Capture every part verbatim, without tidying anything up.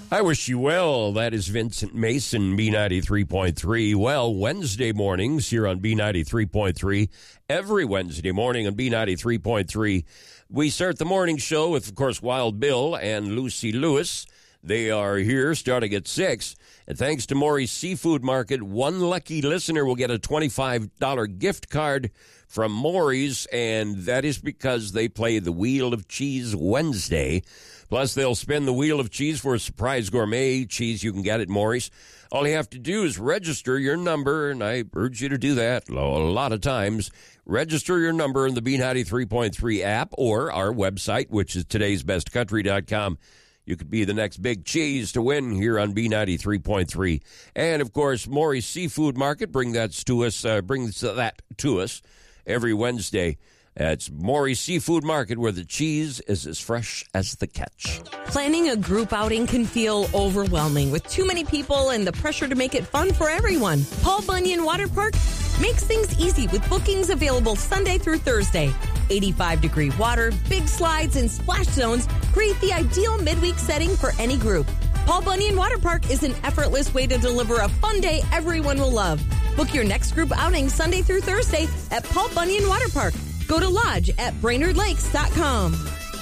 I wish you well. That is Vincent Mason, B ninety-three point three. Well, Wednesday mornings here on B ninety-three point three. Every Wednesday morning on B ninety-three point three. We start the morning show with, of course, Wild Bill and Lucy Lewis. They are here starting at six. And thanks to Maury's Seafood Market, one lucky listener will get a twenty-five dollars gift card from Maury's, and that is because they play the Wheel of Cheese Wednesday. Plus, they'll spin the Wheel of Cheese for a surprise gourmet cheese you can get at Maury's. All you have to do is register your number, and I urge you to do that a lot of times. Register your number in the B ninety-three point three app or our website, which is todays best country dot com. You could be the next big cheese to win here on B ninety-three point three. And, of course, Maury's Seafood Market bring that to us, uh, brings that to us every Wednesday. It's Maury's Seafood Market, where the cheese is as fresh as the catch. Planning a group outing can feel overwhelming with too many people and the pressure to make it fun for everyone. Paul Bunyan Water Park makes things easy with bookings available Sunday through Thursday. eighty-five degree water, big slides, and splash zones create the ideal midweek setting for any group. Paul Bunyan Water Park is an effortless way to deliver a fun day everyone will love. Book your next group outing Sunday through Thursday at Paul Bunyan Water Park. Go to lodge at brainerd lakes dot com.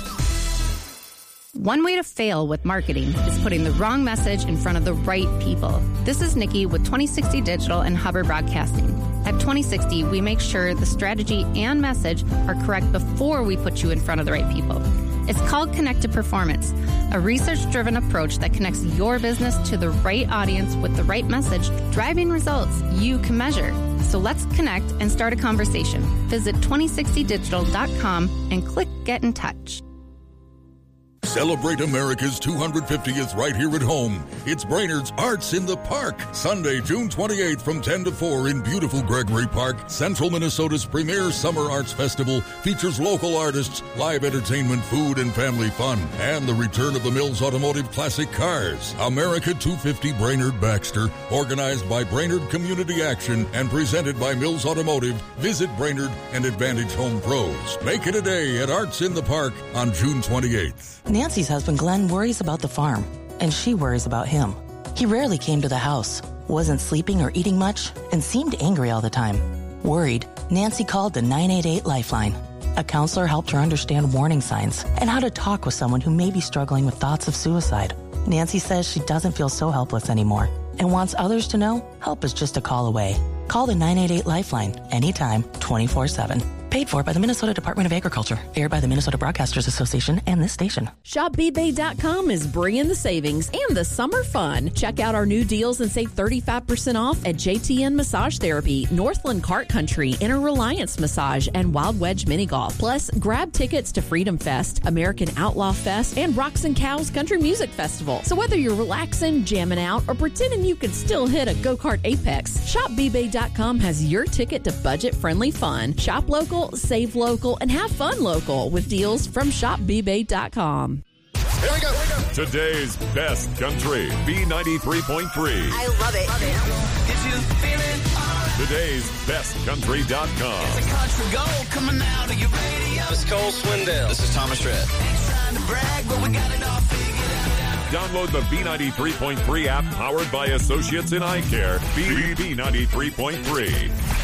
One way to fail with marketing is putting the wrong message in front of the right people. This is Nikki with twenty sixty Digital and Hubbard Broadcasting. At twenty sixty, we make sure the strategy and message are correct before we put you in front of the right people. It's called Connected Performance, a research-driven approach that connects your business to the right audience with the right message, driving results you can measure. So let's connect and start a conversation. Visit twenty sixty digital dot com and click Get in Touch. Celebrate America's two hundred fiftieth right here at home. It's Brainerd's Arts in the Park. Sunday, June twenty-eighth from ten to four in beautiful Gregory Park. Central Minnesota's premier summer arts festival features local artists, live entertainment, food, and family fun. And the return of the Mills Automotive Classic Cars. America two fifty Brainerd Baxter, organized by Brainerd Community Action and presented by Mills Automotive. Visit Brainerd and Advantage Home Pros. Make it a day at Arts in the Park on June twenty-eighth. Nancy's husband Glenn worries about the farm, and she worries about him. He rarely came to the house, wasn't sleeping or eating much, and seemed angry all the time. Worried, Nancy called the nine eight eight Lifeline. A counselor helped her understand warning signs and how to talk with someone who may be struggling with thoughts of suicide. Nancy says she doesn't feel so helpless anymore and wants others to know help is just a call away. Call the nine eight eight Lifeline anytime, twenty-four seven. Paid for by the Minnesota Department of Agriculture. Aired by the Minnesota Broadcasters Association and this station. Shop B Bay dot com is bringing the savings and the summer fun. Check out our new deals and save thirty-five percent off at J T N Massage Therapy, Northland Kart Country, Inner Reliance Massage, and Wild Wedge Mini Golf. Plus, grab tickets to Freedom Fest, American Outlaw Fest, and Rocks and Cows Country Music Festival. So whether you're relaxing, jamming out, or pretending you can still hit a go-kart apex, Shop B Bay dot com has your ticket to budget-friendly fun. Shop local, save local, and have fun local with deals from Shop B Bay dot com. Here we go. Today's best country, B ninety-three point three. I love it. Love it. Today's best country dot com. It's a country gold coming out of your radio. This is Cole Swindell. This is Thomas Shred. Ain't trying to brag, but we got it all figured out. Download the B ninety-three point three app powered by Associates in Eye Care. B ninety-three point three.